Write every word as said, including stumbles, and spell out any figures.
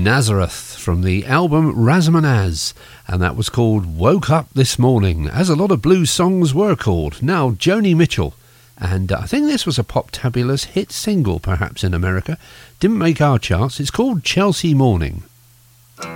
Nazareth from the album Razamanaz, and that was called Woke Up This Morning, as a lot of blues songs were called. Now, Joni Mitchell, and I think this was a Poptabulous hit single perhaps in America, didn't make our charts. It's called Chelsea Morning.